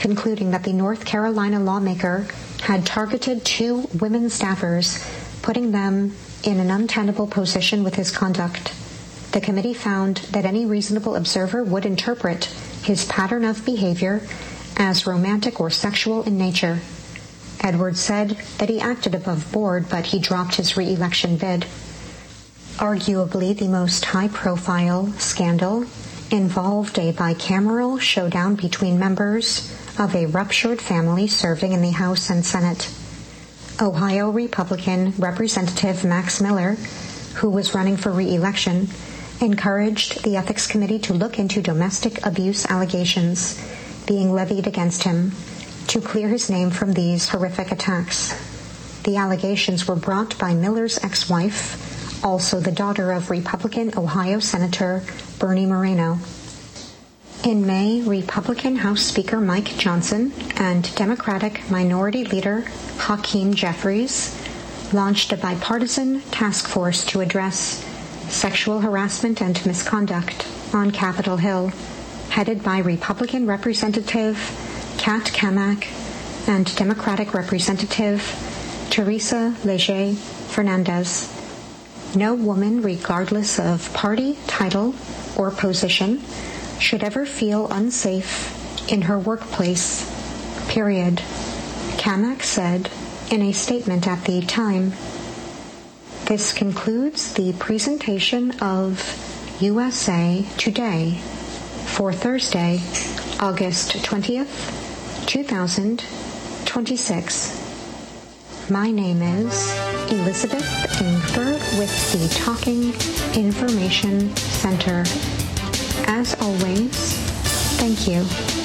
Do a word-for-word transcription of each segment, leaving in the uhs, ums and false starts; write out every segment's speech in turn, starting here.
concluding that the North Carolina lawmaker had targeted two women staffers, putting them in an untenable position with his conduct. The committee found that any reasonable observer would interpret his pattern of behavior as romantic or sexual in nature. Edwards said that he acted above board, but he dropped his re-election bid. Arguably the most high-profile scandal involved a bicameral showdown between members of a ruptured family serving in the House and Senate. Ohio Republican Representative Max Miller, who was running for re-election, encouraged the Ethics Committee to look into domestic abuse allegations being levied against him to clear his name from these horrific attacks. The allegations were brought by Miller's ex-wife, also the daughter of Republican Ohio Senator Bernie Moreno. In May, Republican House Speaker Mike Johnson and Democratic Minority Leader Hakeem Jeffries launched a bipartisan task force to address sexual harassment and misconduct on Capitol Hill, headed by Republican Representative Kat Cammack and Democratic Representative Teresa Leger Fernandez. No woman, regardless of party, title, or position, should ever feel unsafe in her workplace, period, Cammack said in a statement at the time. This concludes the presentation of U S A Today for Thursday, August twentieth, two thousand twenty-six. My name is Elizabeth Ingfer with the Talking Information Center. As always, thank you.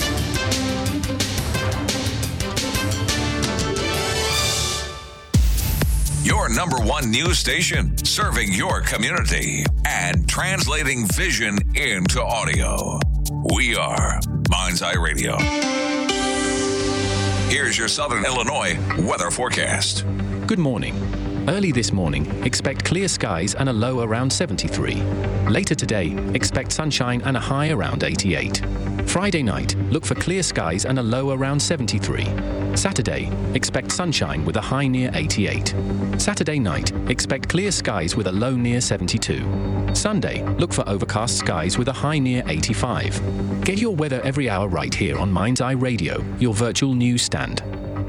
Your number one news station, serving your community and translating vision into audio. We are Mind's Eye Radio. Here's your Southern Illinois weather forecast. Good morning. Early this morning, expect clear skies and a low around seventy-three. Later today, expect sunshine and a high around eighty-eight. Friday night, look for clear skies and a low around seventy-three. Saturday, expect sunshine with a high near eighty-eight. Saturday night, expect clear skies with a low near seventy-two. Sunday, look for overcast skies with a high near eighty-five. Get your weather every hour right here on Mind's Eye Radio, your virtual news stand.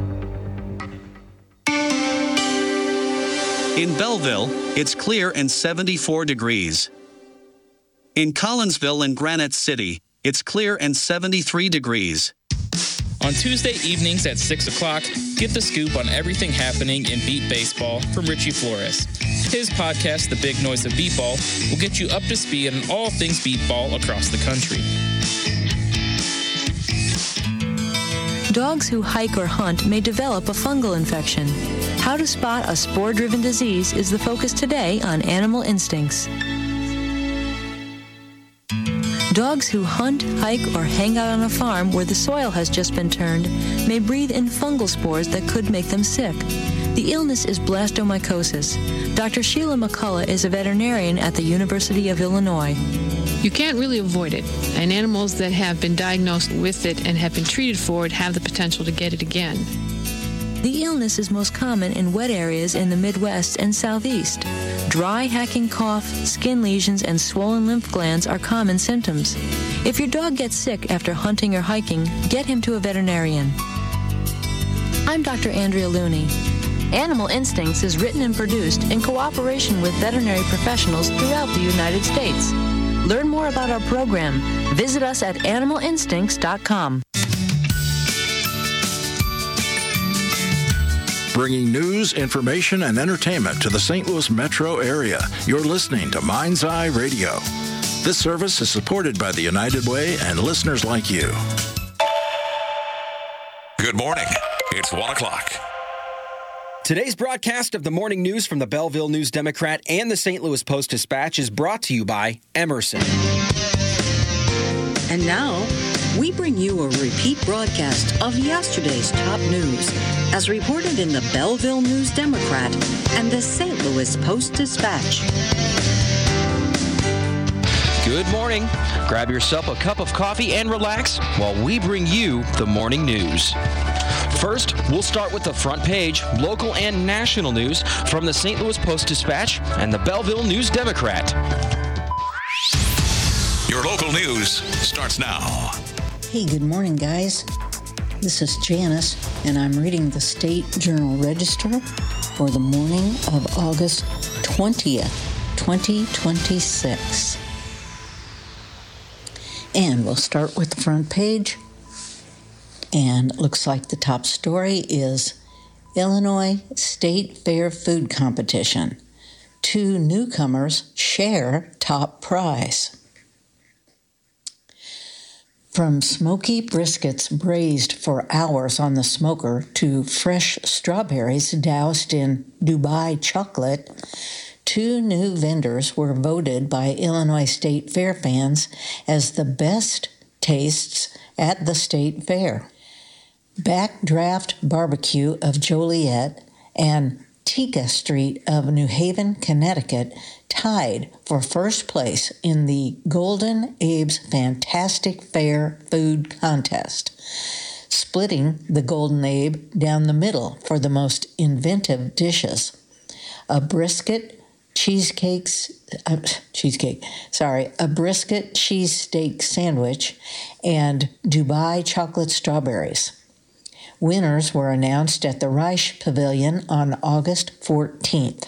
In Belleville, it's clear and seventy-four degrees. In Collinsville and Granite City, it's clear and seventy-three degrees. On Tuesday evenings at six o'clock, get the scoop on everything happening in beat baseball from Richie Flores. His podcast, The Big Noise of Beat Ball, will get you up to speed on all things beat ball across the country. Dogs who hike or hunt may develop a fungal infection. How to spot a spore-driven disease is the focus today on Animal Instincts. Dogs who hunt, hike, or hang out on a farm where the soil has just been turned may breathe in fungal spores that could make them sick. The illness is blastomycosis. Doctor Sheila McCullough is a veterinarian at the University of Illinois. You can't really avoid it, and animals that have been diagnosed with it and have been treated for it have the potential to get it again. The illness is most common in wet areas in the Midwest and Southeast. Dry, hacking cough, skin lesions, and swollen lymph glands are common symptoms. If your dog gets sick after hunting or hiking, get him to a veterinarian. I'm Doctor Andrea Looney. Animal Instincts is written and produced in cooperation with veterinary professionals throughout the United States. Learn more about our program. Visit us at animal instincts dot com. Bringing news, information, and entertainment to the Saint Louis metro area. You're listening to Mind's Eye Radio. This service is supported by the United Way and listeners like you. Good morning. It's one o'clock. Today's broadcast of the morning news from the Belleville News Democrat and the Saint Louis Post-Dispatch is brought to you by Emerson. And now, we bring you a repeat broadcast of yesterday's top news, as reported in the Belleville News Democrat and the Saint Louis Post-Dispatch. Good morning. Grab yourself a cup of coffee and relax while we bring you the morning news. First, we'll start with the front page, local and national news from the Saint Louis Post-Dispatch and the Belleville News-Democrat. Your local news starts now. Hey, good morning, guys. This is Janice, and I'm reading the State Journal-Register for the morning of August twentieth, twenty twenty-six. And we'll start with the front page. And it looks like the top story is Illinois State Fair Food Competition. Two newcomers share top prize. From smoky briskets braised for hours on the smoker to fresh strawberries doused in Dubai chocolate, two new vendors were voted by Illinois State Fair fans as the best tastes at the State Fair. Backdraft Barbecue of Joliet and Tika Street of New Haven, Connecticut, tied for first place in the Golden Abe's Fantastic Fair Food Contest, splitting the Golden Abe down the middle for the most inventive dishes. A brisket cheesecakes, uh, cheesecake, sorry, a brisket cheesesteak sandwich and Dubai chocolate strawberries. Winners were announced at the Reich Pavilion on August fourteenth.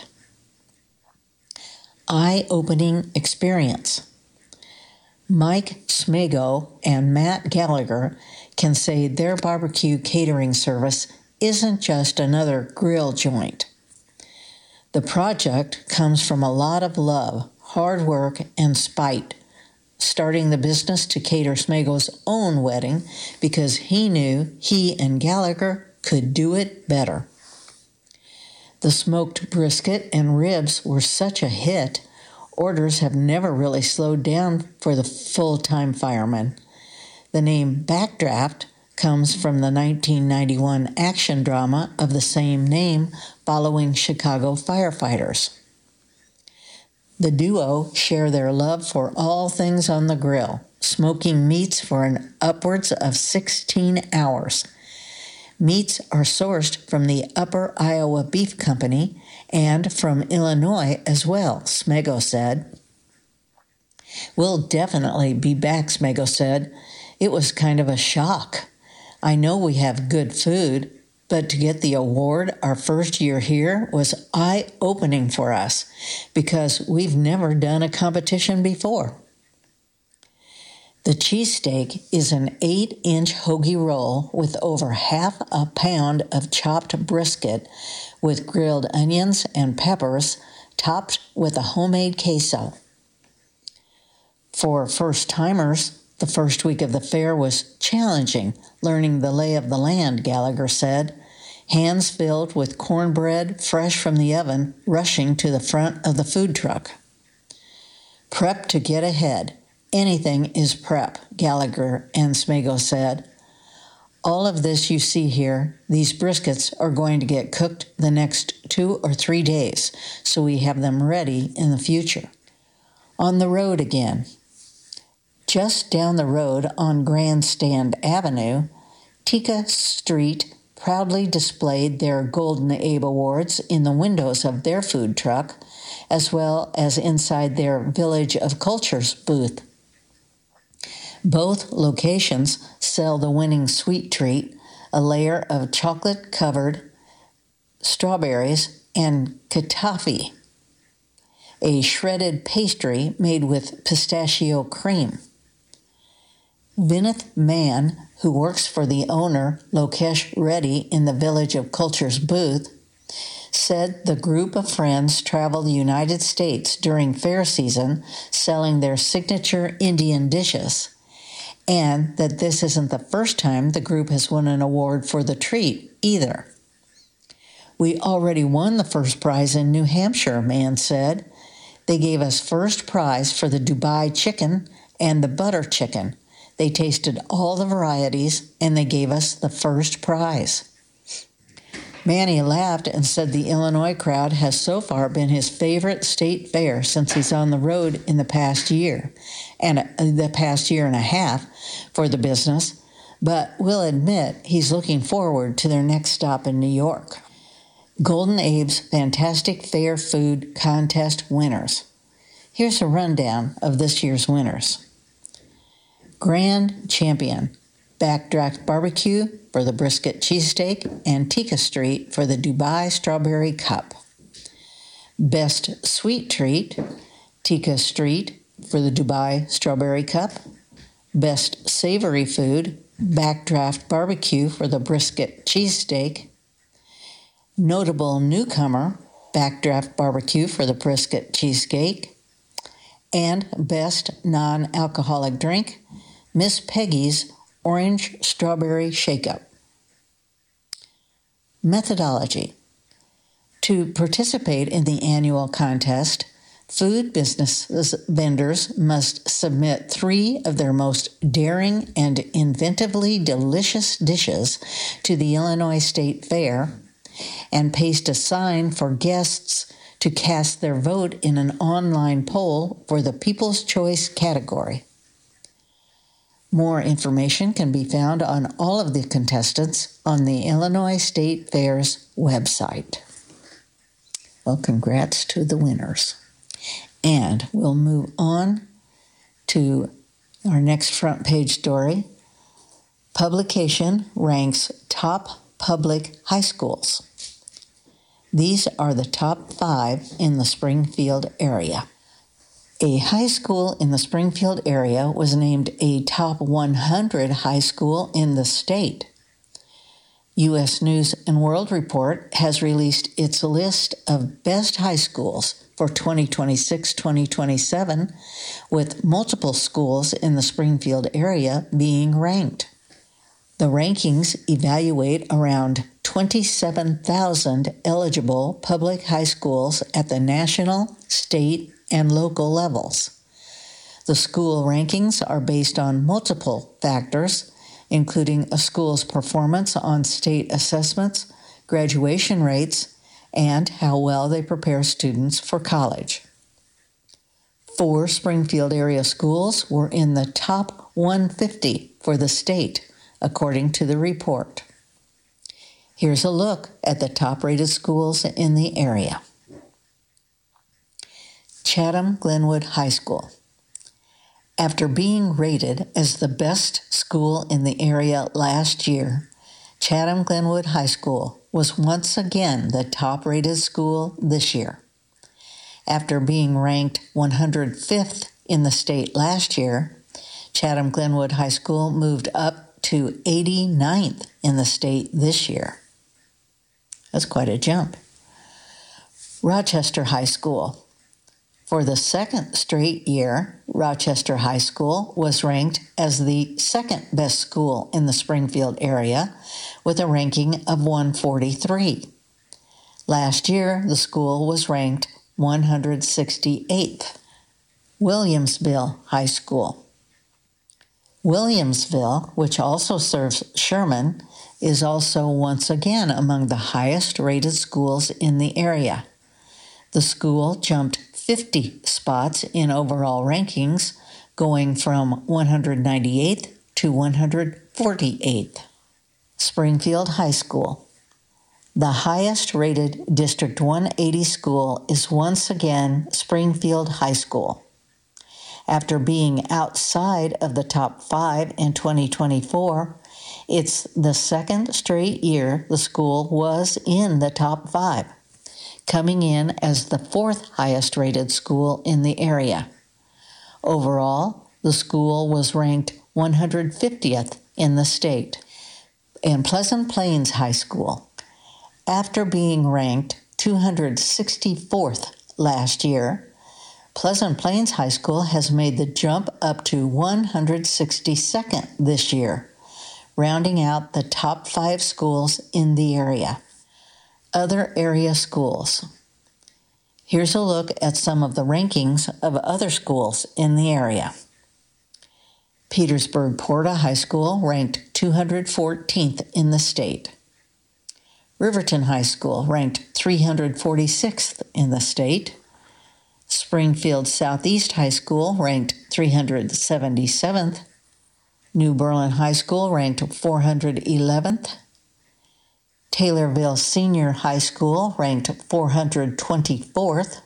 Eye-opening experience. Mike Smago and Matt Gallagher can say their barbecue catering service isn't just another grill joint. The project comes from a lot of love, hard work, and spite, starting the business to cater Smago's own wedding because he knew he and Gallagher could do it better. The smoked brisket and ribs were such a hit, orders have never really slowed down for the full-time firemen. The name Backdraft comes from the nineteen ninety-one action drama of the same name following Chicago firefighters. The duo share their love for all things on the grill, smoking meats for an upwards of sixteen hours. Meats are sourced from the Upper Iowa Beef Company and from Illinois as well, Smago said. We'll definitely be back, Smago said. It was kind of a shock. I know we have good food, but to get the award our first year here was eye-opening for us because we've never done a competition before. The cheesesteak is an eight-inch hoagie roll with over half a pound of chopped brisket with grilled onions and peppers topped with a homemade queso. For first-timers, the first week of the fair was challenging, learning the lay of the land, Gallagher said, hands filled with cornbread fresh from the oven rushing to the front of the food truck. Prep to get ahead. Anything is prep, Gallagher and Smago said. All of this you see here, these briskets are going to get cooked the next two or three days, so we have them ready in the future. On the road again. Just down the road on Grandstand Avenue, Tika Street proudly displayed their Golden Abe Awards in the windows of their food truck, as well as inside their Village of Cultures booth. Both locations sell the winning sweet treat, a layer of chocolate-covered strawberries and katafi, a shredded pastry made with pistachio cream. Vinith Mann, who works for the owner, Lokesh Reddy, in the Village of Cultures booth, said the group of friends travel the United States during fair season selling their signature Indian dishes, and that this isn't the first time the group has won an award for the treat either. We already won the first prize in New Hampshire, Mann said. They gave us first prize for the Dubai chicken and the butter chicken. They tasted all the varieties, and they gave us the first prize. Manny laughed and said the Illinois crowd has so far been his favorite state fair since he's on the road in the past year, and the past year and a half for the business, but will admit he's looking forward to their next stop in New York. Golden Abe's Fantastic Fair Food Contest winners. Here's a rundown of this year's winners. Grand Champion, Backdraft Barbecue for the Brisket Cheesesteak and Tika Street for the Dubai Strawberry Cup. Best Sweet Treat, Tika Street for the Dubai Strawberry Cup. Best Savory Food, Backdraft Barbecue for the Brisket Cheesesteak. Notable Newcomer, Backdraft Barbecue for the Brisket Cheesecake. And Best Non-Alcoholic Drink, Miss Peggy's Orange Strawberry Shake-Up. Methodology. To participate in the annual contest, food business vendors must submit three of their most daring and inventively delicious dishes to the Illinois State Fair and paste a sign for guests to cast their vote in an online poll for the People's Choice category. More information can be found on all of the contestants on the Illinois State Fair's website. Well, congrats to the winners. And we'll move on to our next front page story. Publication ranks top public high schools. These are the top five in the Springfield area. A high school in the Springfield area was named a top one hundred high school in the state. U S News and World Report has released its list of best high schools for twenty twenty-six twenty twenty-seven, with multiple schools in the Springfield area being ranked. The rankings evaluate around twenty-seven thousand eligible public high schools at the national, state, and local levels. The school rankings are based on multiple factors, including a school's performance on state assessments, graduation rates, and how well they prepare students for college. Four Springfield area schools were in the top one hundred fifty for the state, according to the report. Here's a look at the top-rated schools in the area. Chatham Glenwood High School. After being rated as the best school in the area last year, Chatham Glenwood High School was once again the top-rated school this year. After being ranked one hundred fifth in the state last year, Chatham Glenwood High School moved up to eighty-ninth in the state this year. That's quite a jump. Rochester High School. For the second straight year, Rochester High School was ranked as the second best school in the Springfield area with a ranking of one hundred forty-three. Last year, the school was ranked one hundred sixty-eighth. Williamsville High School. Williamsville, which also serves Sherman, is also once again among the highest-rated schools in the area. The school jumped fifty spots in overall rankings, going from one hundred ninety-eighth to one hundred forty-eighth. Springfield High School. The highest-rated District one eighty school is once again Springfield High School. After being outside of the top five in twenty twenty-four, it's the second straight year the school was in the top five, coming in as the fourth highest rated school in the area. Overall, the school was ranked one hundred fiftieth in the state. And Pleasant Plains High School. After being ranked two hundred sixty-fourth last year, Pleasant Plains High School has made the jump up to one hundred sixty-second this year, rounding out the top five schools in the area. Other area schools. Here's a look at some of the rankings of other schools in the area. Petersburg Porta High School ranked two hundred fourteenth in the state. Riverton High School ranked three hundred forty-sixth in the state. Springfield Southeast High School ranked three hundred seventy-seventh. New Berlin High School ranked four hundred eleventh. Taylorville Senior High School ranked four hundred twenty-fourth.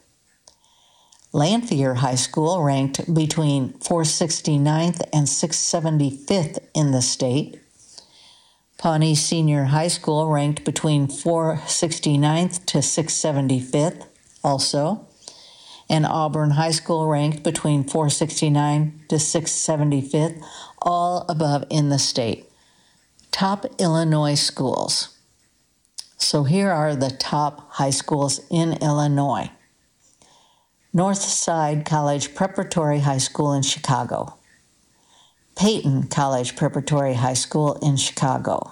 Lanphier High School ranked between four hundred sixty-ninth and six hundred seventy-fifth in the state. Pawnee Senior High School ranked between four hundred sixty-ninth to six hundred seventy-fifth also. And Auburn High School ranked between four hundred sixty-nine to six hundred seventy-fifth, all above in the state. Top Illinois schools. So here are the top high schools in Illinois. Northside College Preparatory High School in Chicago. Peyton College Preparatory High School in Chicago.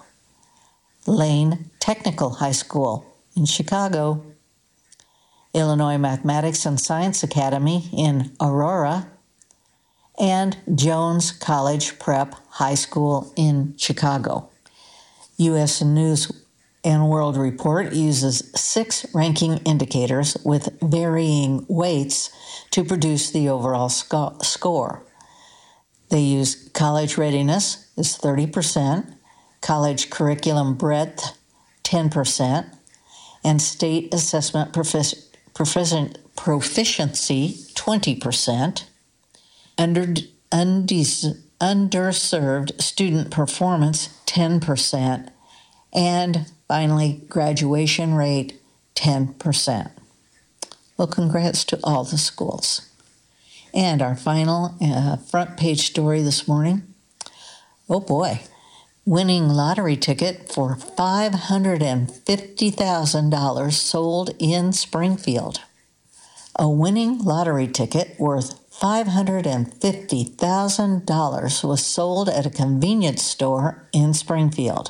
Lane Technical High School in Chicago. Illinois Mathematics and Science Academy in Aurora. And Jones College Prep High School in Chicago. U S News and World Report uses six ranking indicators with varying weights to produce the overall sco- score. They use college readiness is thirty percent, college curriculum breadth ten percent, and state assessment profic- proficient, proficiency twenty percent. Under, undes- underserved student performance ten percent, and finally, graduation rate, ten percent. Well, congrats to all the schools. And our final uh, front page story this morning. Oh boy, winning lottery ticket for five hundred fifty thousand dollars sold in Springfield. A winning lottery ticket worth five hundred fifty thousand dollars was sold at a convenience store in Springfield.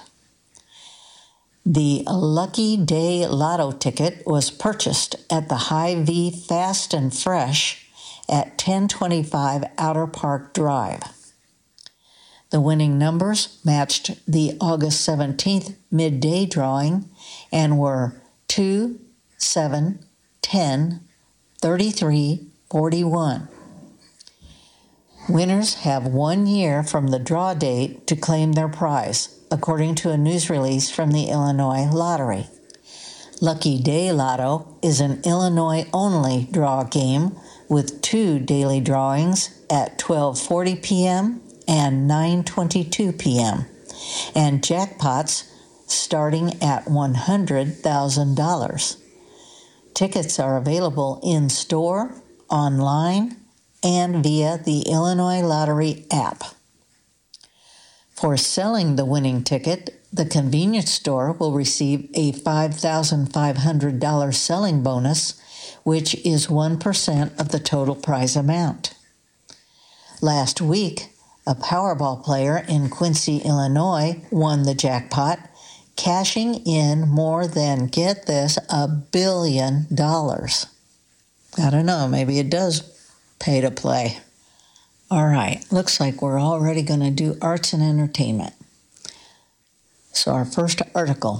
The Lucky Day Lotto ticket was purchased at the Hy-Vee Fast and Fresh at ten twenty-five Outer Park Drive. The winning numbers matched the August seventeenth midday drawing and were two, seven, ten, thirty-three, forty-one. Winners have one year from the draw date to claim their prize, according to a news release from the Illinois Lottery. Lucky Day Lotto is an Illinois-only draw game with two daily drawings at twelve forty p.m. and nine twenty-two p.m., and jackpots starting at one hundred thousand dollars. Tickets are available in-store, online, and via the Illinois Lottery app. For selling the winning ticket, the convenience store will receive a five thousand five hundred dollars selling bonus, which is one percent of the total prize amount. Last week, a Powerball player in Quincy, Illinois, won the jackpot, cashing in more than, get this, a billion dollars. I don't know, maybe it does pay to play. All right, looks like we're already going to do arts and entertainment. So our first article,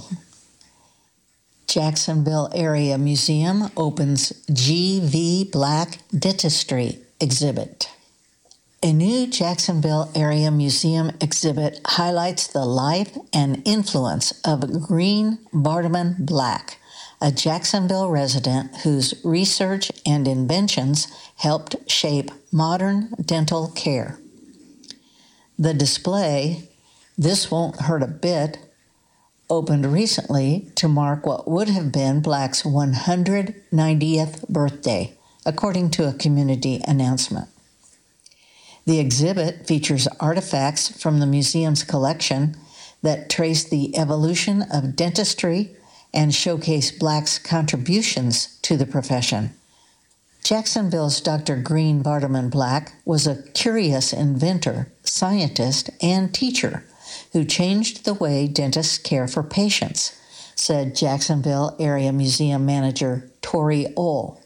Jacksonville Area Museum opens G V Black Dentistry exhibit. A new Jacksonville Area Museum exhibit highlights the life and influence of Green Vardaman Black, a Jacksonville resident whose research and inventions helped shape modern dental care. The display, This Won't Hurt a Bit, opened recently to mark what would have been Black's one hundred ninetieth birthday, according to a community announcement. The exhibit features artifacts from the museum's collection that trace the evolution of dentistry and showcase Black's contributions to the profession. Jacksonville's Doctor Green Vardaman Black was a curious inventor, scientist, and teacher who changed the way dentists care for patients, said Jacksonville Area Museum Manager Tori Ohl.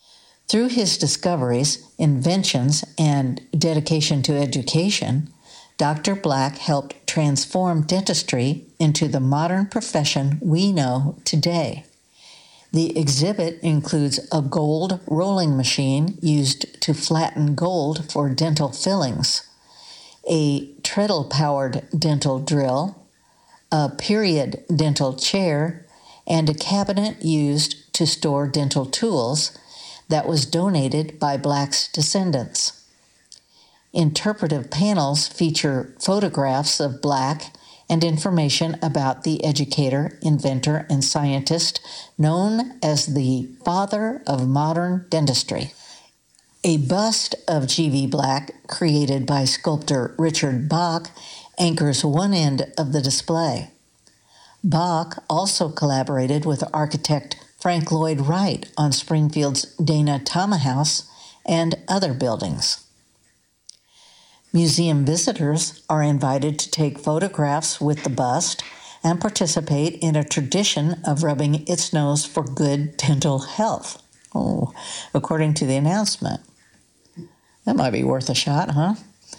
Through his discoveries, inventions, and dedication to education, Doctor Black helped transform dentistry into the modern profession we know today. The exhibit includes a gold rolling machine used to flatten gold for dental fillings, a treadle-powered dental drill, a period dental chair, and a cabinet used to store dental tools that was donated by Black's descendants. Interpretive panels feature photographs of Black and information about the educator, inventor, and scientist known as the father of modern dentistry. A bust of G V Black, created by sculptor Richard Bach, anchors one end of the display. Bach also collaborated with architect Frank Lloyd Wright on Springfield's Dana Tama House and other buildings. Museum visitors are invited to take photographs with the bust and participate in a tradition of rubbing its nose for good dental health. Oh, according to the announcement. That might be worth a shot, huh?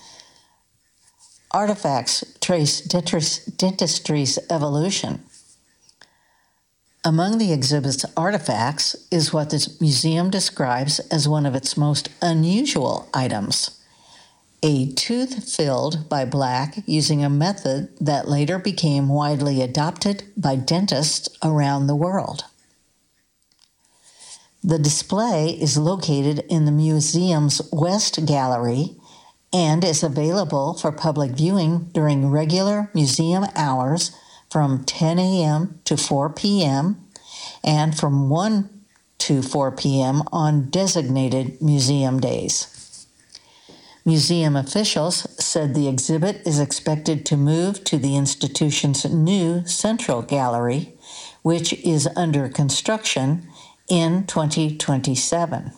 Artifacts trace dentistry's evolution. Among the exhibit's artifacts is what the museum describes as one of its most unusual items. A tooth filled by Black using a method that later became widely adopted by dentists around the world. The display is located in the museum's West Gallery and is available for public viewing during regular museum hours from ten a.m. to four p.m. and from one to four p.m. on designated museum days. Museum officials said the exhibit is expected to move to the institution's new Central Gallery, which is under construction in twenty twenty-seven.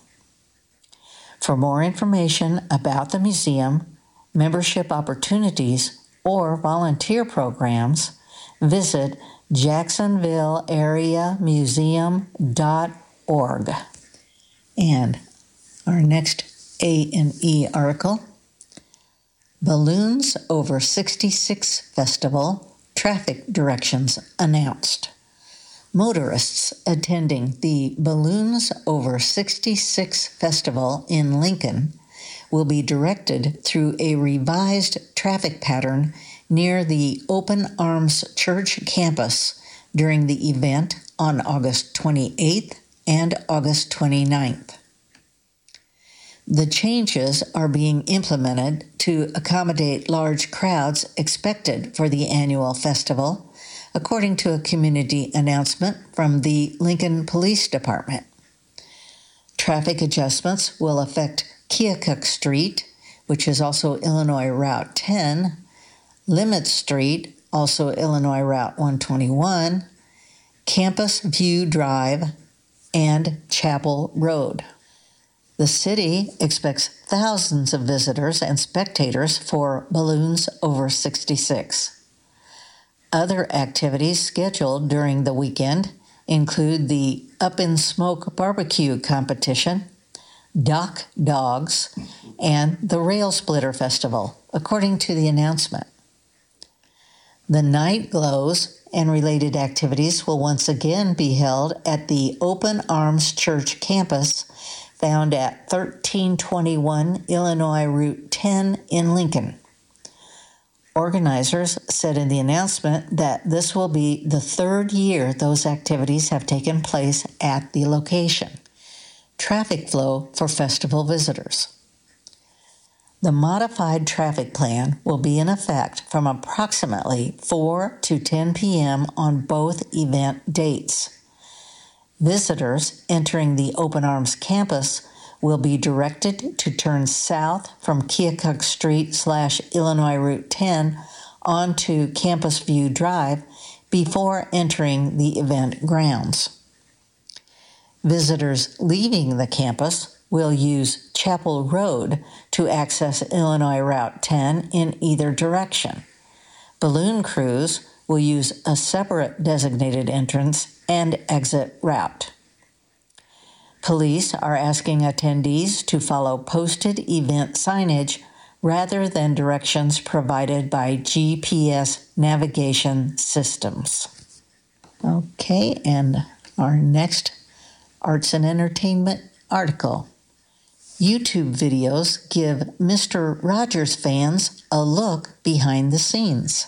For more information about the museum, membership opportunities, or volunteer programs, visit jacksonville area museum dot org. And our next A and E article, Balloons Over sixty-six Festival, Traffic Directions Announced. Motorists attending the Balloons Over sixty-six Festival in Lincoln will be directed through a revised traffic pattern near the Open Arms Church campus during the event on August twenty-eighth and August twenty-ninth. The changes are being implemented to accommodate large crowds expected for the annual festival, according to a community announcement from the Lincoln Police Department. Traffic adjustments will affect Keokuk Street, which is also Illinois Route ten, Limit Street, also Illinois Route one twenty-one, Campus View Drive, and Chapel Road. The city expects thousands of visitors and spectators for Balloons Over sixty-six. Other activities scheduled during the weekend include the Up in Smoke barbecue competition, Dock Dogs, and the Rail Splitter Festival, according to the announcement. The Night Glows and related activities will once again be held at the Open Arms Church campus found at thirteen twenty-one Illinois Route ten in Lincoln. Organizers said in the announcement that this will be the third year those activities have taken place at the location. Traffic flow for festival visitors. The modified traffic plan will be in effect from approximately four to ten p.m. on both event dates. Visitors entering the Open Arms campus will be directed to turn south from Keokuk Street slash Illinois Route ten onto Campus View Drive before entering the event grounds. Visitors leaving the campus will use Chapel Road to access Illinois Route ten in either direction. Balloon crews will use a separate designated entrance and exit route. Police are asking attendees to follow posted event signage rather than directions provided by G P S navigation systems. Okay, and our next arts and entertainment article. YouTube videos give Mister Rogers fans a look behind the scenes.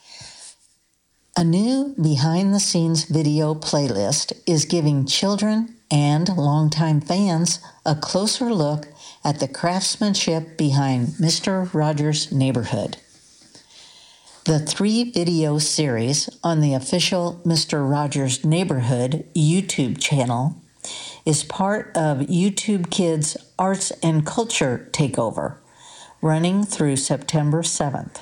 A new behind-the-scenes video playlist is giving children and longtime fans a closer look at the craftsmanship behind Mister Rogers' Neighborhood. The three-video series on the official Mister Rogers' Neighborhood YouTube channel is part of YouTube Kids' Arts and Culture Takeover, running through September seventh.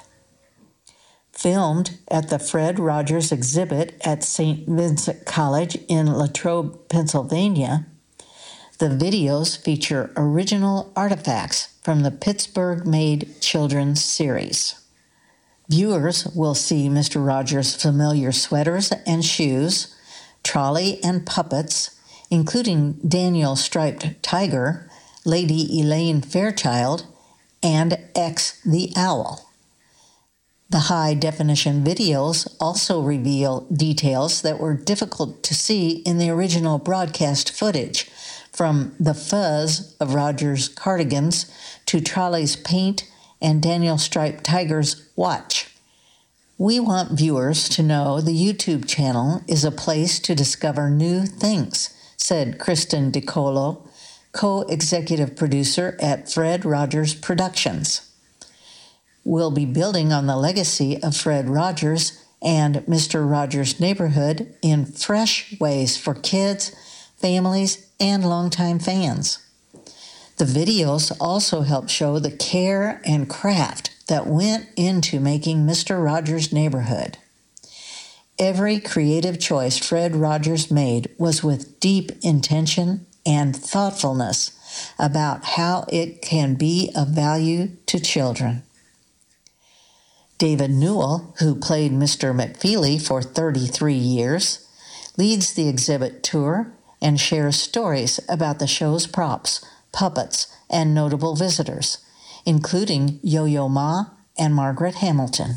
Filmed at the Fred Rogers exhibit at Saint Vincent College in Latrobe, Pennsylvania, the videos feature original artifacts from the Pittsburgh-made children's series. Viewers will see Mister Rogers' familiar sweaters and shoes, trolley and puppets, including Daniel Striped Tiger, Lady Elaine Fairchild, and X the Owl. The high-definition videos also reveal details that were difficult to see in the original broadcast footage, from the fuzz of Rogers' cardigans to Trolley's paint and Daniel Striped Tiger's watch. We want viewers to know the YouTube channel is a place to discover new things, said Kristen DiColo, co-executive producer at Fred Rogers Productions. We'll be building on the legacy of Fred Rogers and Mister Rogers' Neighborhood in fresh ways for kids, families, and longtime fans. The videos also help show the care and craft that went into making Mister Rogers' Neighborhood. Every creative choice Fred Rogers made was with deep intention and thoughtfulness about how it can be of value to children. David Newell, who played Mister McFeely for thirty-three years, leads the exhibit tour and shares stories about the show's props, puppets, and notable visitors, including Yo-Yo Ma and Margaret Hamilton.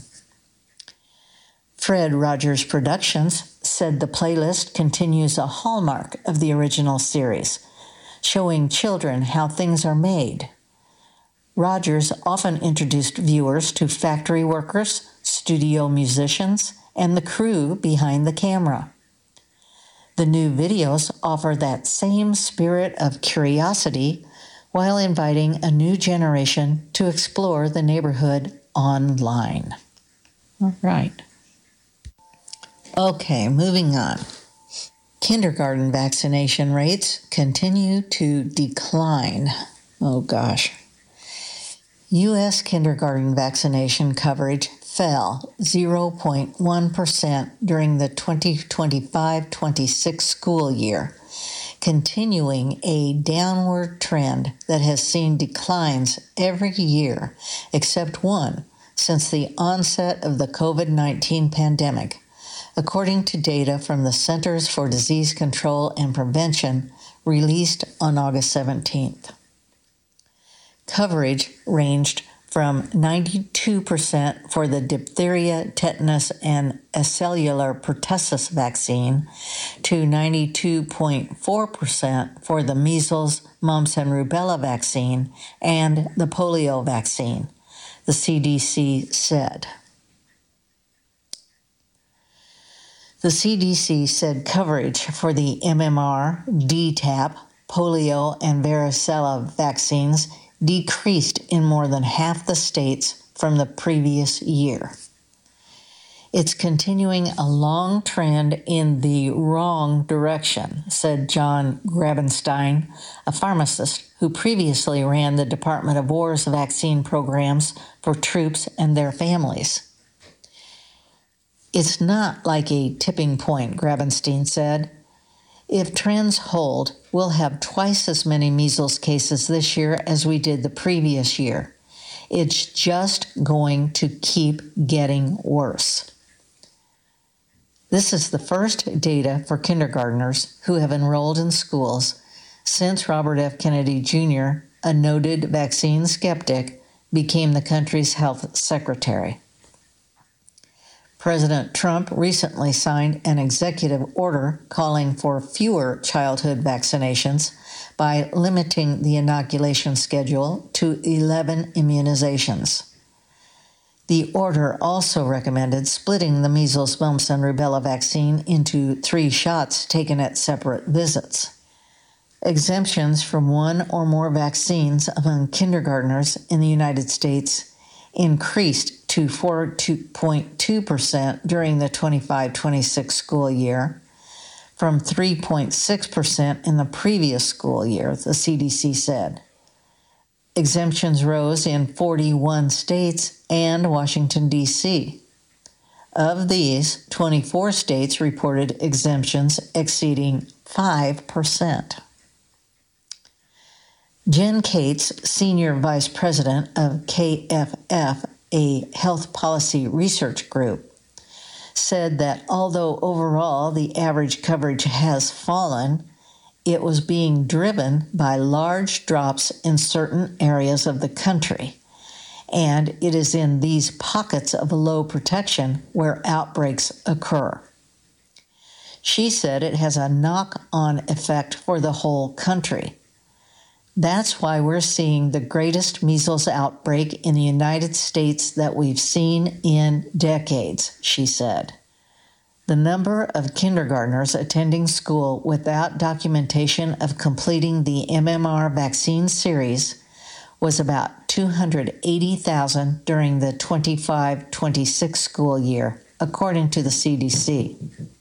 Fred Rogers Productions said the playlist continues a hallmark of the original series, showing children how things are made. Rogers often introduced viewers to factory workers, studio musicians, and the crew behind the camera. The new videos offer that same spirit of curiosity while inviting a new generation to explore the neighborhood online. All right. Okay, moving on. Kindergarten vaccination rates continue to decline. Oh gosh. U S kindergarten vaccination coverage fell zero point one percent during the twenty twenty-five twenty-six school year, continuing a downward trend that has seen declines every year except one since the onset of the covid nineteen pandemic, according to data from the Centers for Disease Control and Prevention released on August seventeenth. Coverage ranged from ninety-two percent for the diphtheria, tetanus, and acellular pertussis vaccine to ninety-two point four percent for the measles, mumps, and rubella vaccine and the polio vaccine, the C D C said. The C D C said coverage for the M M R, D TAP, polio, and varicella vaccines decreased in more than half the states from the previous year. It's continuing a long trend in the wrong direction, said John Grabenstein, a pharmacist who previously ran the Department of War's vaccine programs for troops and their families. It's not like a tipping point, Grabenstein said. If trends hold, we'll have twice as many measles cases this year as we did the previous year. It's just going to keep getting worse. This is the first data for kindergartners who have enrolled in schools since Robert F. Kennedy Junior, a noted vaccine skeptic, became the country's health secretary. President Trump recently signed an executive order calling for fewer childhood vaccinations by limiting the inoculation schedule to eleven immunizations. The order also recommended splitting the measles, mumps, and rubella vaccine into three shots taken at separate visits. Exemptions from one or more vaccines among kindergartners in the United States increased to four point two percent during the twenty-five twenty-six school year, from three point six percent in the previous school year, the C D C said. Exemptions rose in forty-one states and Washington, D C Of these, twenty-four states reported exemptions exceeding five percent. Jen Cates, Senior Vice President of K F F, a health policy research group, said that although overall the average coverage has fallen, it was being driven by large drops in certain areas of the country, and it is in these pockets of low protection where outbreaks occur. She said it has a knock-on effect for the whole country. That's why we're seeing the greatest measles outbreak in the United States that we've seen in decades, she said. The number of kindergartners attending school without documentation of completing the M M R vaccine series was about two hundred eighty thousand during the twenty-five twenty-six school year, according to the C D C.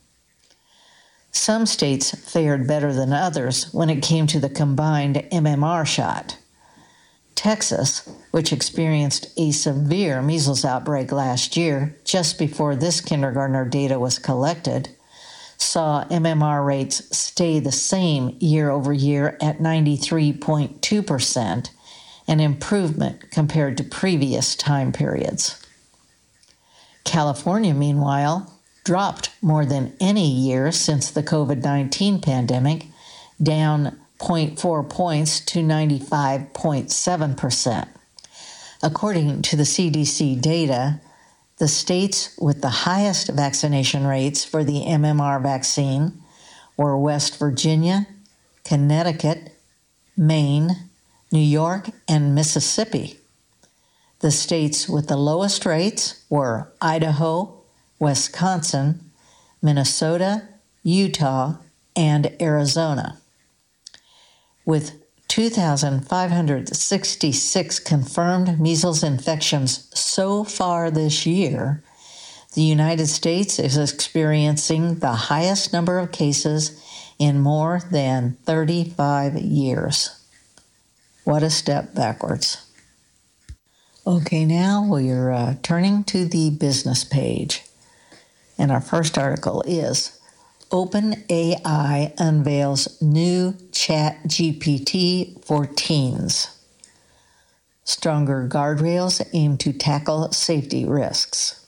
Some states fared better than others when it came to the combined M M R shot. Texas, which experienced a severe measles outbreak last year, just before this kindergartner data was collected, saw M M R rates stay the same year over year at ninety-three point two percent, an improvement compared to previous time periods. California, meanwhile, dropped more than any year since the COVID nineteen pandemic, down zero point four points to ninety-five point seven percent. According to the C D C data, the states with the highest vaccination rates for the M M R vaccine were West Virginia, Connecticut, Maine, New York, and Mississippi. The states with the lowest rates were Idaho, Wisconsin, Minnesota, Utah, and Arizona. With two thousand five hundred sixty-six confirmed measles infections so far this year, the United States is experiencing the highest number of cases in more than thirty-five years. What a step backwards. Okay, now we're uh, turning to the business page. And our first article is OpenAI unveils new ChatGPT for teens. Stronger guardrails aim to tackle safety risks.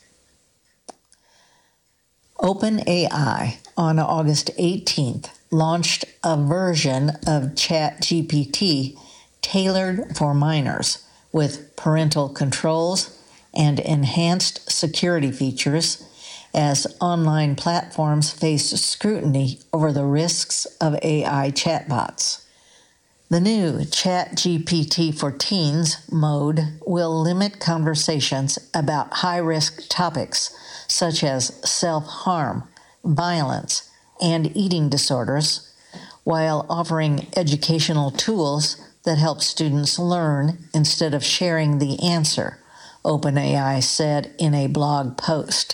OpenAI on August eighteenth launched a version of ChatGPT tailored for minors with parental controls and enhanced security features as online platforms face scrutiny over the risks of A I chatbots. The new ChatGPT for Teens mode will limit conversations about high-risk topics such as self-harm, violence, and eating disorders, while offering educational tools that help students learn instead of sharing the answer, OpenAI said in a blog post.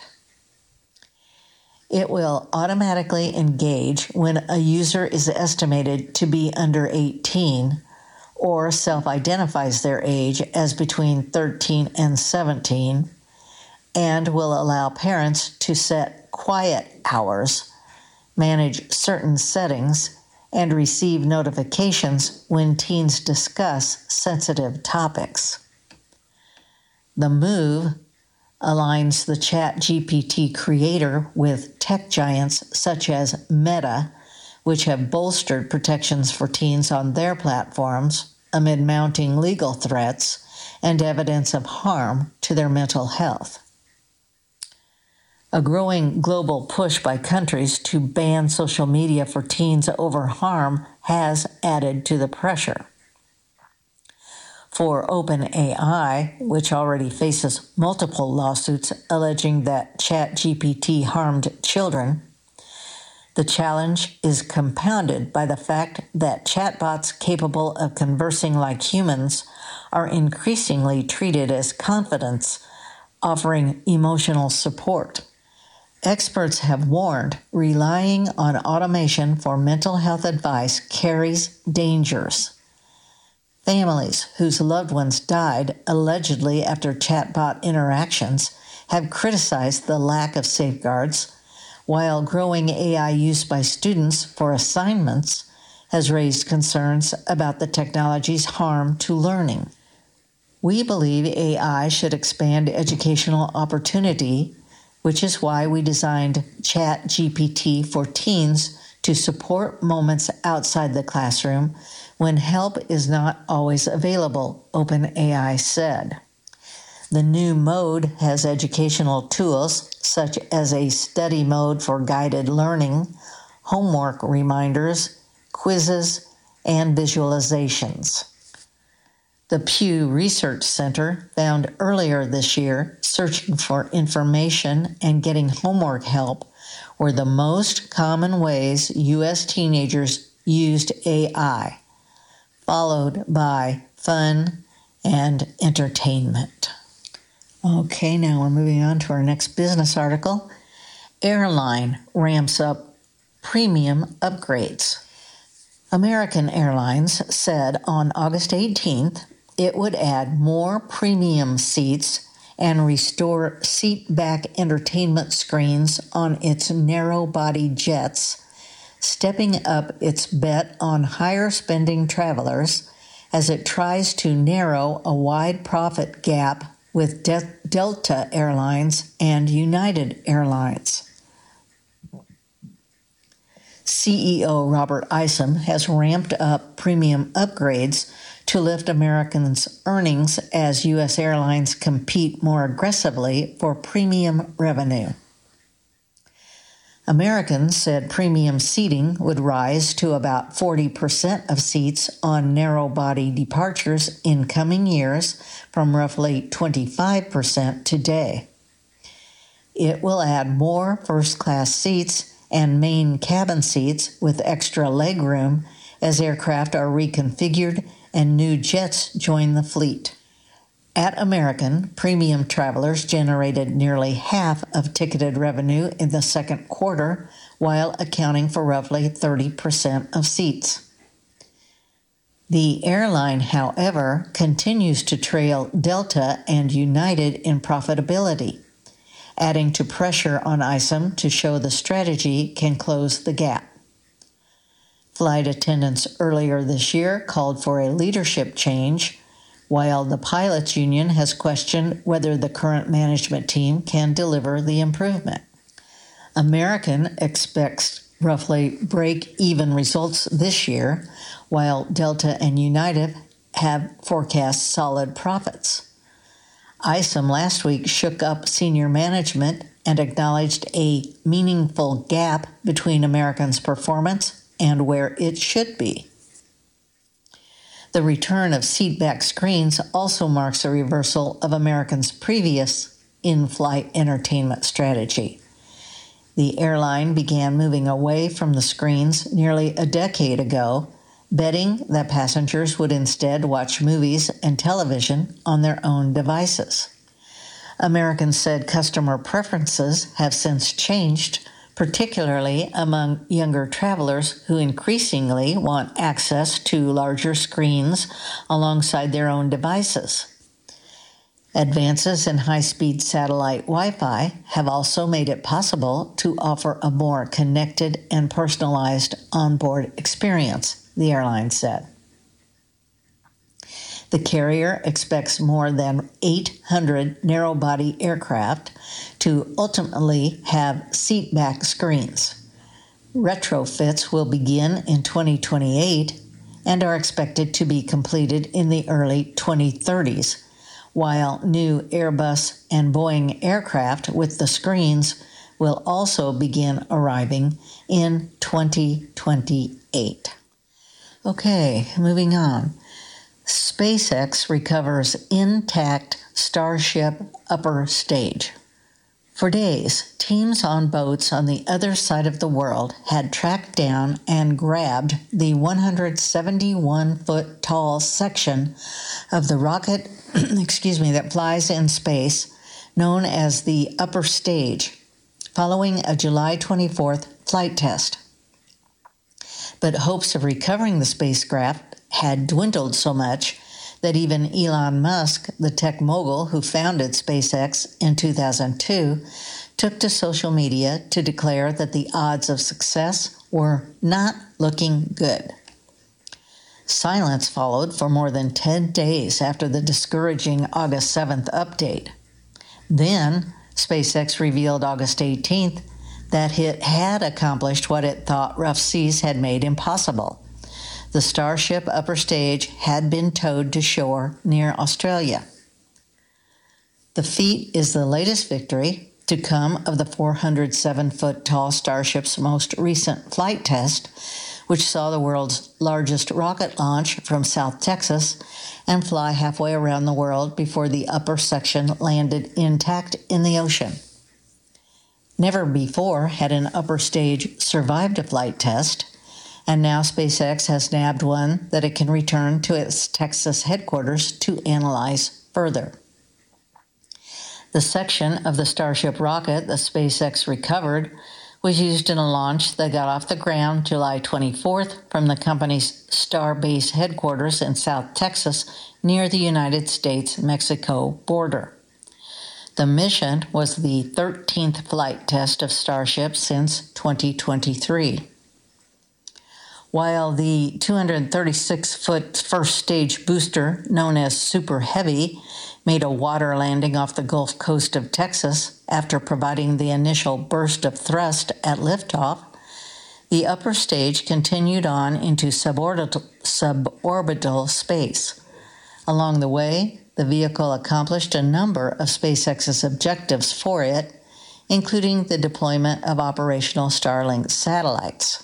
It will automatically engage when a user is estimated to be under eighteen or self-identifies their age as between thirteen and seventeen, and will allow parents to set quiet hours, manage certain settings, and receive notifications when teens discuss sensitive topics. The move aligns the ChatGPT creator with tech giants such as Meta, which have bolstered protections for teens on their platforms amid mounting legal threats and evidence of harm to their mental health. A growing global push by countries to ban social media for teens over harm has added to the pressure. For OpenAI, which already faces multiple lawsuits alleging that ChatGPT harmed children, the challenge is compounded by the fact that chatbots capable of conversing like humans are increasingly treated as confidants, offering emotional support. Experts have warned relying on automation for mental health advice carries dangers. Families whose loved ones died allegedly after chatbot interactions have criticized the lack of safeguards, while growing A I use by students for assignments has raised concerns about the technology's harm to learning. We believe A I should expand educational opportunity, which is why we designed ChatGPT for teens to support moments outside the classroom when help is not always available, OpenAI said. The new mode has educational tools such as a study mode for guided learning, homework reminders, quizzes, and visualizations. The Pew Research Center found earlier this year searching for information and getting homework help were the most common ways U S teenagers used A I, followed by fun and entertainment. Okay, now we're moving on to our next business article. Airline ramps up premium upgrades. American Airlines said on August eighteenth it would add more premium seats and restore seat-back entertainment screens on its narrow-body jets, stepping up its bet on higher-spending travelers as it tries to narrow a wide profit gap with De- Delta Airlines and United Airlines. C E O Robert Isom has ramped up premium upgrades to lift Americans' earnings as U S airlines compete more aggressively for premium revenue. Americans said premium seating would rise to about forty percent of seats on narrow-body departures in coming years from roughly twenty-five percent today. It will add more first-class seats and main cabin seats with extra legroom as aircraft are reconfigured and new jets join the fleet. At American, premium travelers generated nearly half of ticketed revenue in the second quarter, while accounting for roughly thirty percent of seats. The airline, however, continues to trail Delta and United in profitability, adding to pressure on Isom to show the strategy can close the gap. Flight attendants earlier this year called for a leadership change, while the pilots' union has questioned whether the current management team can deliver the improvement. American expects roughly break-even results this year, while Delta and United have forecast solid profits. Isom last week shook up senior management and acknowledged a meaningful gap between American's performance and where it should be. The return of seat-back screens also marks a reversal of American's previous in-flight entertainment strategy. The airline began moving away from the screens nearly a decade ago, betting that passengers would instead watch movies and television on their own devices. American said customer preferences have since changed, particularly among younger travelers who increasingly want access to larger screens alongside their own devices. Advances in high-speed satellite Wi-Fi have also made it possible to offer a more connected and personalized onboard experience, the airline said. The carrier expects more than eight hundred narrow-body aircraft to ultimately have seat-back screens. Retrofits will begin in twenty twenty-eight and are expected to be completed in the early twenty thirties, while new Airbus and Boeing aircraft with the screens will also begin arriving in twenty twenty-eight. Okay, moving on. SpaceX recovers intact Starship upper stage. For days, teams on boats on the other side of the world had tracked down and grabbed the one hundred seventy-one foot tall section of the rocket, excuse me, that flies in space, known as the upper stage, following a July twenty-fourth flight test. But hopes of recovering the spacecraft had dwindled so much that even Elon Musk, the tech mogul who founded SpaceX in two thousand two, took to social media to declare that the odds of success were not looking good. Silence followed for more than ten days after the discouraging August seventh update. Then, SpaceX revealed August eighteenth that it had accomplished what it thought rough seas had made impossible. The Starship upper stage had been towed to shore near Australia. The feat is the latest victory to come of the four hundred seven foot tall Starship's most recent flight test, which saw the world's largest rocket launch from South Texas and fly halfway around the world before the upper section landed intact in the ocean. Never before had an upper stage survived a flight test, and now SpaceX has nabbed one that it can return to its Texas headquarters to analyze further. The section of the Starship rocket that SpaceX recovered was used in a launch that got off the ground July twenty-fourth from the company's Starbase headquarters in South Texas near the United States-Mexico border. The mission was the thirteenth flight test of Starship since twenty twenty-three. While the two hundred thirty-six foot first stage booster, known as Super Heavy, made a water landing off the Gulf Coast of Texas after providing the initial burst of thrust at liftoff, the upper stage continued on into suborbital, suborbital space. Along the way, the vehicle accomplished a number of SpaceX's objectives for it, including the deployment of operational Starlink satellites.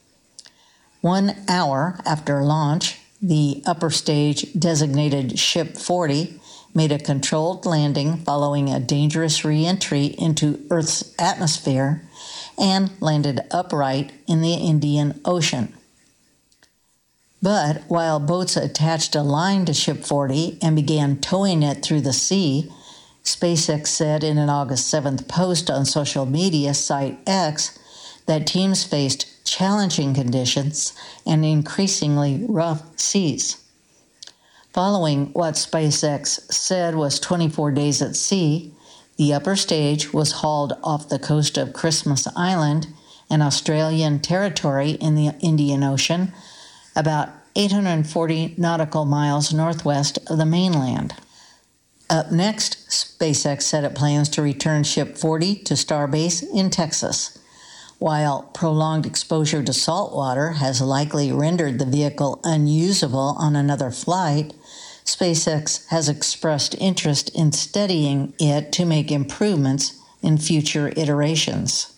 One hour after launch, the upper stage designated Ship forty made a controlled landing following a dangerous re-entry into Earth's atmosphere and landed upright in the Indian Ocean. But while boats attached a line to Ship forty and began towing it through the sea, SpaceX said in an August seventh post on social media site X that teams faced challenging conditions and increasingly rough seas. Following what SpaceX said was twenty-four days at sea, the upper stage was hauled off the coast of Christmas Island, an Australian territory in the Indian Ocean, about eight hundred forty nautical miles northwest of the mainland. Up next, SpaceX said it plans to return Ship forty to Starbase in Texas. While prolonged exposure to salt water has likely rendered the vehicle unusable on another flight, SpaceX has expressed interest in studying it to make improvements in future iterations.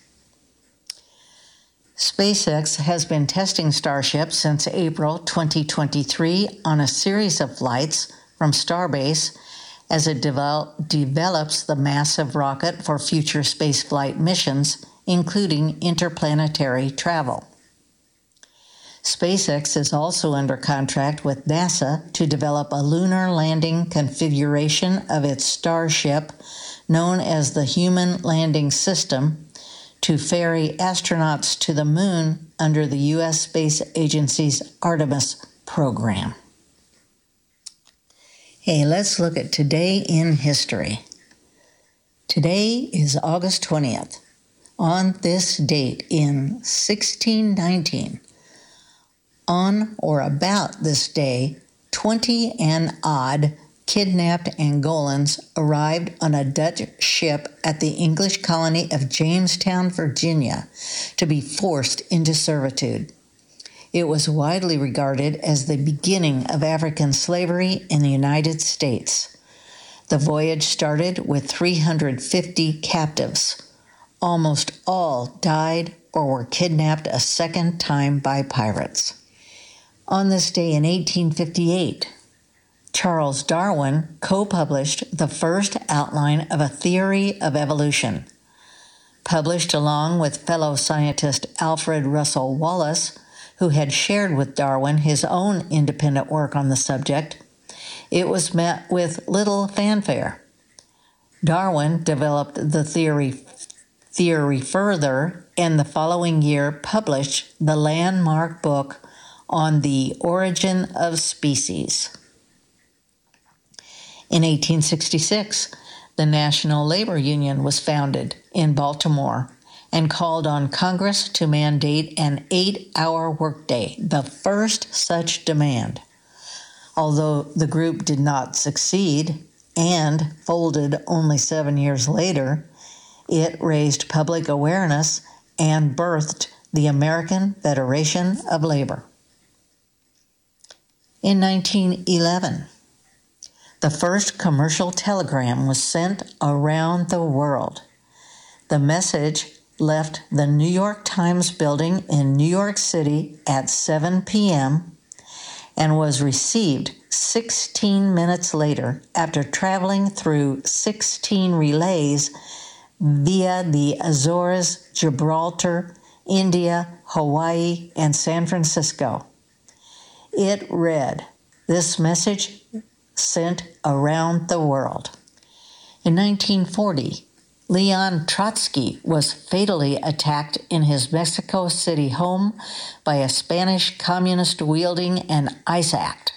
SpaceX has been testing Starship since April twenty twenty-three on a series of flights from Starbase as it devel- develops the massive rocket for future spaceflight missions, including interplanetary travel. SpaceX is also under contract with NASA to develop a lunar landing configuration of its Starship, known as the Human Landing System, to ferry astronauts to the moon under the U S Space Agency's Artemis program. Hey, let's look at today in history. Today is August twentieth. On this date in sixteen nineteen, on or about this day, twenty and odd kidnapped Angolans arrived on a Dutch ship at the English colony of Jamestown, Virginia, to be forced into servitude. It was widely regarded as the beginning of African slavery in the United States. The voyage started with three hundred fifty captives. Almost all died or were kidnapped a second time by pirates. On this day in eighteen fifty-eight, Charles Darwin co-published the first outline of a theory of evolution. Published along with fellow scientist Alfred Russel Wallace, who had shared with Darwin his own independent work on the subject, it was met with little fanfare. Darwin developed the theory, theory further and the following year published the landmark book on the Origin of Species. In eighteen sixty-six, the National Labor Union was founded in Baltimore and called on Congress to mandate an eight-hour workday, the first such demand. Although the group did not succeed and folded only seven years later, it raised public awareness and birthed the American Federation of Labor. In nineteen eleven, the first commercial telegram was sent around the world. The message left the New York Times building in New York City at seven p.m. and was received sixteen minutes later after traveling through sixteen relays via the Azores, Gibraltar, India, Hawaii, and San Francisco. It read, "This message sent around the world." In nineteen forty, Leon Trotsky was fatally attacked in his Mexico City home by a Spanish communist wielding an ice axe.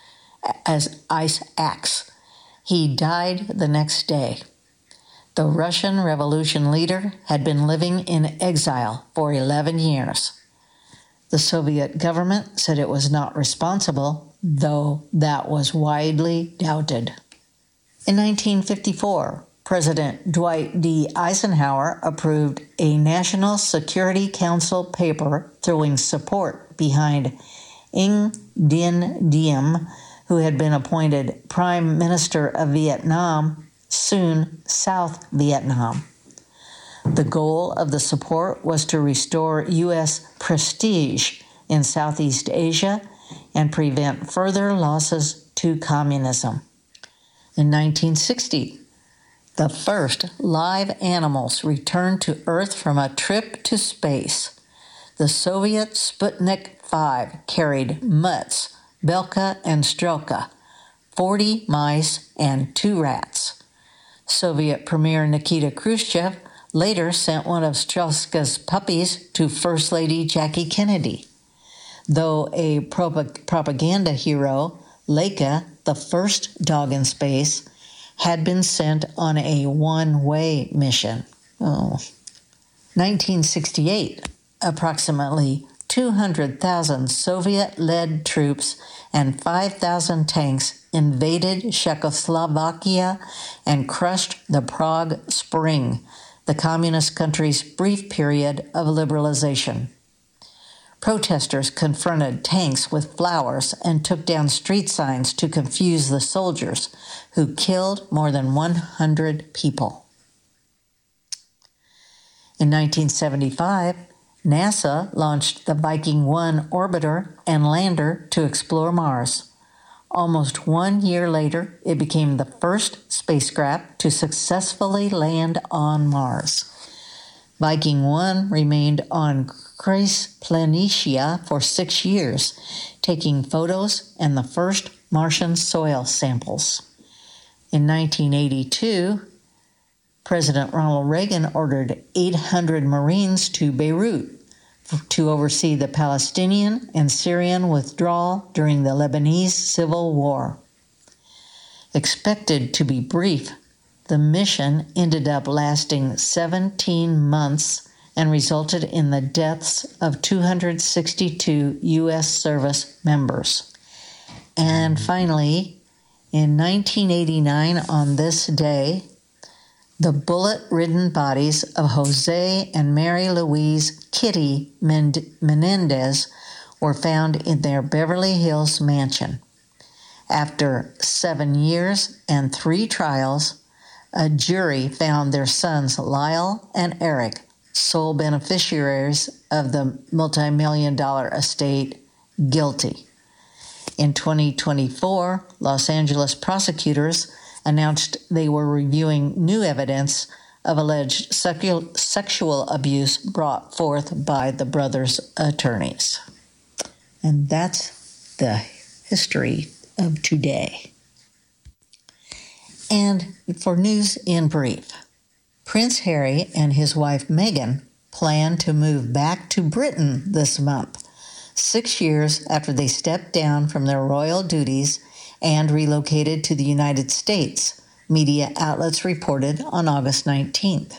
As ice axe. He died the next day. The Russian Revolution leader had been living in exile for eleven years. The Soviet government said it was not responsible, though that was widely doubted. In nineteen fifty-four, President Dwight D. Eisenhower approved a National Security Council paper throwing support behind Ng Dinh Diem, who had been appointed Prime Minister of Vietnam, soon South Vietnam. The goal of the support was to restore U S prestige in Southeast Asia and prevent further losses to communism. In nineteen sixty, the first live animals returned to Earth from a trip to space. The Soviet Sputnik five carried mutts, Belka and Strelka, forty mice, and two rats. Soviet Premier Nikita Khrushchev later sent one of Strelka's puppies to First Lady Jackie Kennedy. Though a prop- propaganda hero, Leica, the first dog in space, had been sent on a one-way mission. Oh. nineteen sixty-eight, approximately two hundred thousand Soviet-led troops and five thousand tanks invaded Czechoslovakia and crushed the Prague Spring, the communist country's brief period of liberalization. Protesters confronted tanks with flowers and took down street signs to confuse the soldiers, who killed more than one hundred people. In nineteen seventy-five, NASA launched the Viking one orbiter and lander to explore Mars. Almost one year later, it became the first spacecraft to successfully land on Mars. Viking one remained on Grace Planitia for six years, taking photos and the first Martian soil samples. In nineteen eighty-two, President Ronald Reagan ordered eight hundred Marines to Beirut to oversee the Palestinian and Syrian withdrawal during the Lebanese Civil War. Expected to be brief, the mission ended up lasting seventeen months and resulted in the deaths of two hundred sixty-two U S service members. And finally, in nineteen eighty-nine, on this day, the bullet-ridden bodies of Jose and Mary Louise Kitty Menendez were found in their Beverly Hills mansion. After seven years and three trials, a jury found their sons Lyle and Eric, sole beneficiaries of the multi-million dollar estate, guilty. In twenty twenty-four, Los Angeles prosecutors announced they were reviewing new evidence of alleged secu- sexual abuse brought forth by the brothers' attorneys. And that's the history of today. And for news in brief, Prince Harry and his wife Meghan plan to move back to Britain this month, six years after they stepped down from their royal duties and relocated to the United States, media outlets reported on August nineteenth.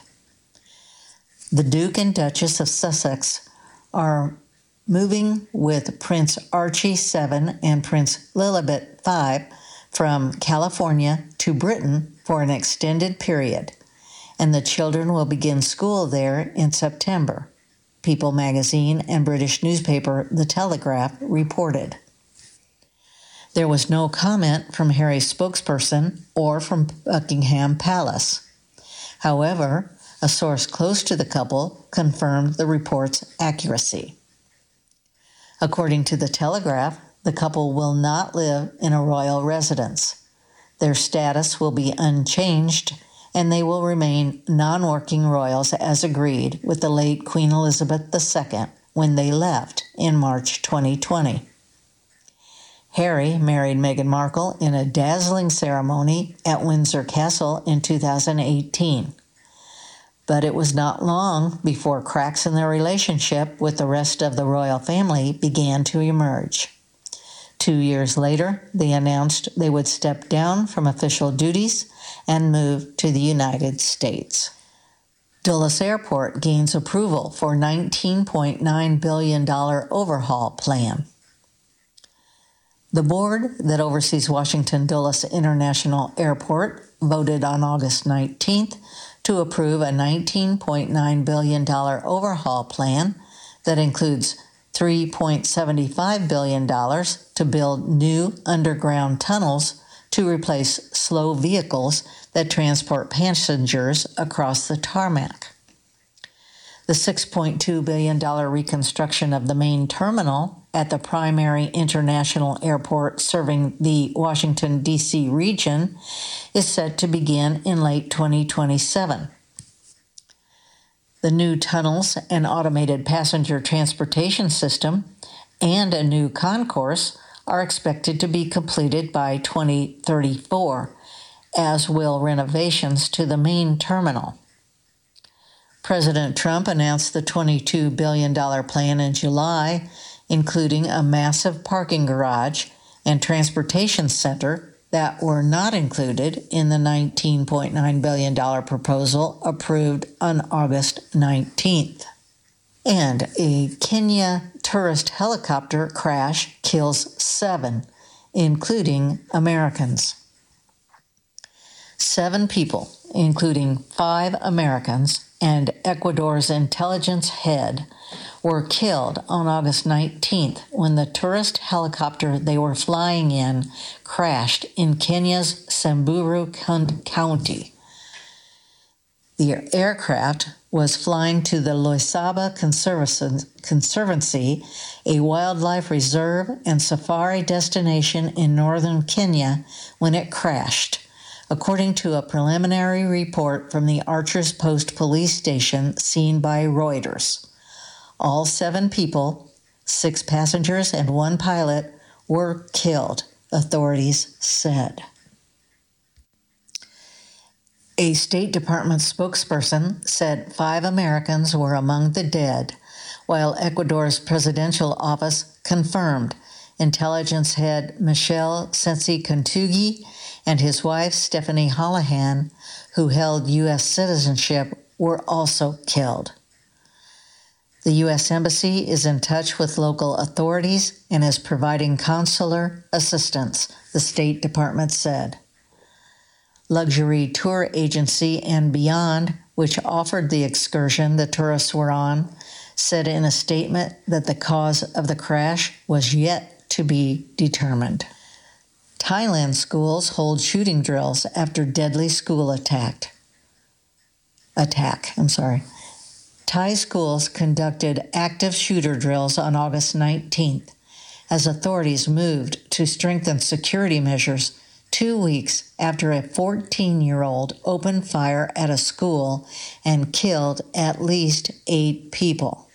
The Duke and Duchess of Sussex are moving with Prince Archie the Seventh and Prince Lilibet the Fifth from California to Britain for an extended period, and the children will begin school there in September, People magazine and British newspaper The Telegraph reported. There was no comment from Harry's spokesperson or from Buckingham Palace. However, a source close to the couple confirmed the report's accuracy. According to The Telegraph, the couple will not live in a royal residence. Their status will be unchanged, and they will remain non-working royals as agreed with the late Queen Elizabeth the Second when they left in March twenty twenty. Harry married Meghan Markle in a dazzling ceremony at Windsor Castle in two thousand eighteen. But it was not long before cracks in their relationship with the rest of the royal family began to emerge. Two years later, they announced they would step down from official duties and move to the United States. Dulles Airport gains approval for nineteen point nine billion dollars overhaul plan. The board that oversees Washington Dulles International Airport voted on August nineteenth to approve a nineteen point nine billion dollars overhaul plan that includes three point seven five billion dollars to build new underground tunnels to replace slow vehicles that transport passengers across the tarmac. The six point two billion dollars reconstruction of the main terminal at the primary international airport serving the Washington, D C region is set to begin in late twenty twenty-seven. The new tunnels and automated passenger transportation system and a new concourse are expected to be completed by twenty thirty-four, as will renovations to the main terminal. President Trump announced the twenty-two billion dollars plan in July, including a massive parking garage and transportation center that were not included in the nineteen point nine billion dollars proposal approved on August nineteenth. And a Kenya tourist helicopter crash kills seven, including Americans. Seven people, including five Americans and Ecuador's intelligence head, were killed on August nineteenth when the tourist helicopter they were flying in crashed in Kenya's Samburu County. The aircraft was flying to the Loisaba Conservancy, a wildlife reserve and safari destination in northern Kenya, when it crashed, according to a preliminary report from the Archers Post police station seen by Reuters. All seven people, six passengers and one pilot, were killed, authorities said. A State Department spokesperson said five Americans were among the dead, while Ecuador's presidential office confirmed intelligence head Michelle Sensi-Contugi and his wife Stephanie Holohan, who held U S citizenship, were also killed. The U S Embassy is in touch with local authorities and is providing consular assistance, the State Department said. Luxury tour agency And Beyond, which offered the excursion the tourists were on, said in a statement that the cause of the crash was yet to be determined. Thailand schools hold shooting drills after deadly school attack. Attack, I'm sorry. Thai schools conducted active shooter drills on August nineteenth as authorities moved to strengthen security measures two weeks after a fourteen-year-old opened fire at a school and killed at least eight people.